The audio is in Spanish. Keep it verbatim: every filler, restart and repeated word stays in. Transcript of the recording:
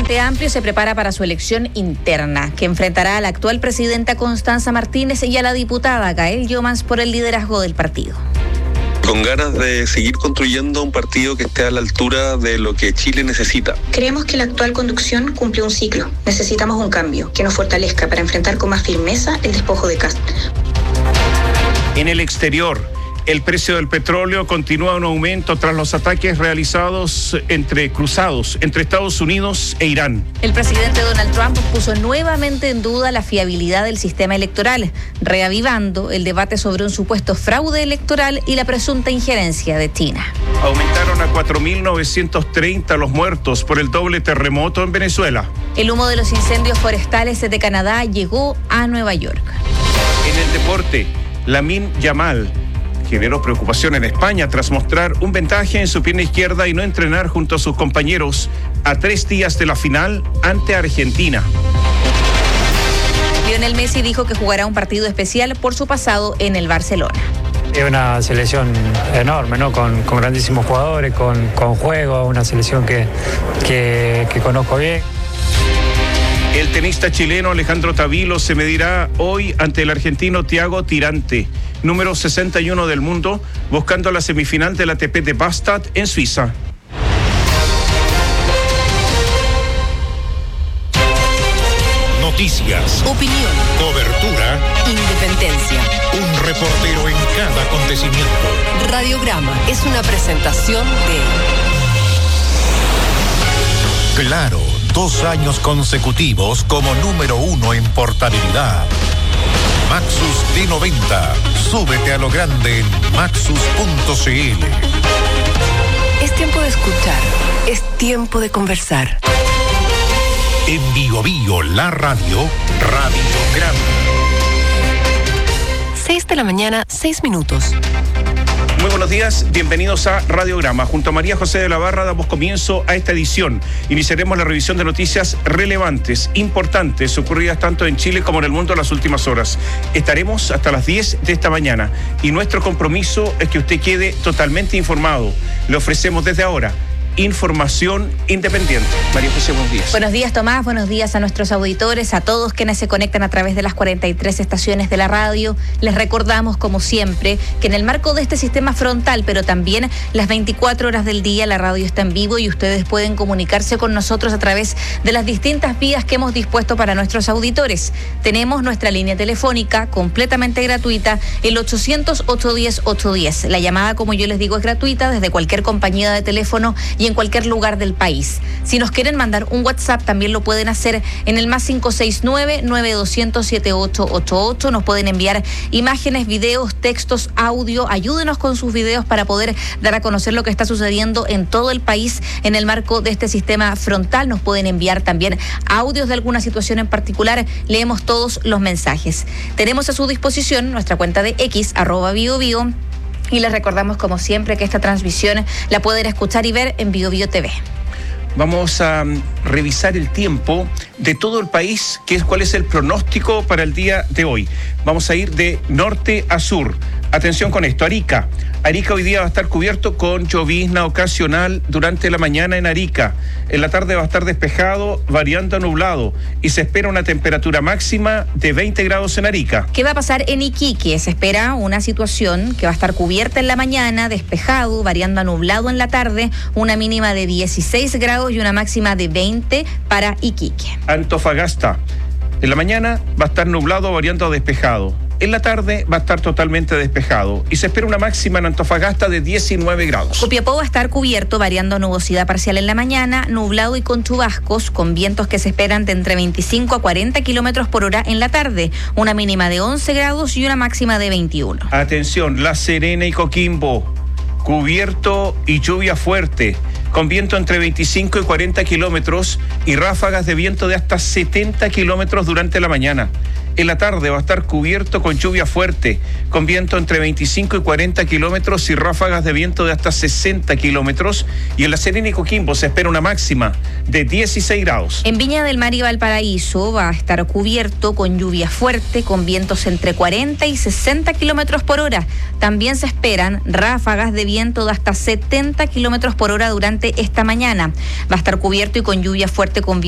Frente Amplio se prepara para su elección interna, que enfrentará a la actual presidenta Constanza Martínez y a la diputada Gael Llomans por el liderazgo del partido. Con ganas de seguir construyendo un partido que esté a la altura de lo que Chile necesita. Creemos que la actual conducción cumple un ciclo. Necesitamos un cambio que nos fortalezca para enfrentar con más firmeza el despojo de Kast. En el exterior, el precio del petróleo continúa en aumento tras los ataques realizados entre cruzados entre Estados Unidos e Irán. El presidente Donald Trump puso nuevamente en duda la fiabilidad del sistema electoral, reavivando el debate sobre un supuesto fraude electoral y la presunta injerencia de China. Aumentaron a cuatro mil novecientos treinta los muertos por el doble terremoto en Venezuela. El humo de los incendios forestales de Canadá llegó a Nueva York. En el deporte, Lamine Yamal generó preocupación en España tras mostrar un ventaje en su pierna izquierda y no entrenar junto a sus compañeros a tres días de la final ante Argentina. Lionel Messi dijo que jugará un partido especial por su pasado en el Barcelona. Es una selección enorme, ¿no? Con, con grandísimos jugadores, con, con juego, una selección que, que, que conozco bien. El tenista chileno Alejandro Tavilo se medirá hoy ante el argentino Thiago Tirante, número sesenta y uno del mundo, buscando la semifinal del A T P de Bastad en Suiza. Noticias, opinión, cobertura, independencia. Un reportero en cada acontecimiento. Radiograma es una presentación de Claro, dos años consecutivos como número uno en portabilidad. Maxus D noventa. Súbete a lo grande en maxus punto c l. Es tiempo de escuchar, es tiempo de conversar. En Bio Bio, la radio, Radiograma. seis de la mañana, seis minutos. Muy buenos días, bienvenidos a Radiograma. Junto a María José de la Barra damos comienzo a esta edición. Iniciaremos la revisión de noticias relevantes, importantes, ocurridas tanto en Chile como en el mundo en las últimas horas. Estaremos hasta las diez de esta mañana y nuestro compromiso es que usted quede totalmente informado. Le ofrecemos desde ahora información independiente. María José, buenos días. Buenos días, Tomás. Buenos días a nuestros auditores, a todos quienes se conectan a través de las cuarenta y tres estaciones de la radio. Les recordamos, como siempre, que en el marco de este sistema frontal, pero también las veinticuatro horas del día, la radio está en vivo y ustedes pueden comunicarse con nosotros a través de las distintas vías que hemos dispuesto para nuestros auditores. Tenemos nuestra línea telefónica completamente gratuita, el ochocientos, ochocientos diez, ochocientos diez. La llamada, como yo les digo, es gratuita desde cualquier compañía de teléfono y en cualquier lugar del país. Si nos quieren mandar un WhatsApp, también lo pueden hacer en el más cinco seis nueve, nueve dos cero cero, siete ocho ocho ocho. Nos pueden enviar imágenes, videos, textos, audio. Ayúdenos con sus videos para poder dar a conocer lo que está sucediendo en todo el país en el marco de este sistema frontal. Nos pueden enviar también audios de alguna situación en particular. Leemos todos los mensajes. Tenemos a su disposición nuestra cuenta de X, arroba Bio Bio. Y les recordamos, como siempre, que esta transmisión la pueden escuchar y ver en Bio Bio T V. Vamos a revisar el tiempo de todo el país, que es cuál es el pronóstico para el día de hoy. Vamos a ir de norte a sur. Atención con esto, Arica. Arica hoy día va a estar cubierto con llovizna ocasional durante la mañana en Arica. En la tarde va a estar despejado, variando a nublado. Y se espera una temperatura máxima de veinte grados en Arica. ¿Qué va a pasar en Iquique? Se espera una situación que va a estar cubierta en la mañana, despejado, variando a nublado en la tarde. Una mínima de dieciséis grados y una máxima de veinte para Iquique. Antofagasta. En la mañana va a estar nublado, variando a despejado. En la tarde va a estar totalmente despejado y se espera una máxima en Antofagasta de diecinueve grados. Copiapó va a estar cubierto, variando a nubosidad parcial en la mañana, nublado y con chubascos, con vientos que se esperan de entre veinticinco a cuarenta kilómetros por hora en la tarde. Una mínima de once grados y una máxima de veintiuno. Atención, La Serena y Coquimbo, cubierto y lluvia fuerte, con viento entre veinticinco y cuarenta kilómetros y ráfagas de viento de hasta setenta kilómetros durante la mañana. En la tarde va a estar cubierto con lluvia fuerte, con viento entre veinticinco y cuarenta kilómetros y ráfagas de viento de hasta sesenta kilómetros. Y en La Serena y Coquimbo se espera una máxima de dieciséis grados. En Viña del Mar y Valparaíso va a estar cubierto con lluvia fuerte, con vientos entre cuarenta y sesenta kilómetros por hora. También se esperan ráfagas de viento de hasta setenta kilómetros por hora durante esta mañana. Va a estar cubierto y con lluvia fuerte con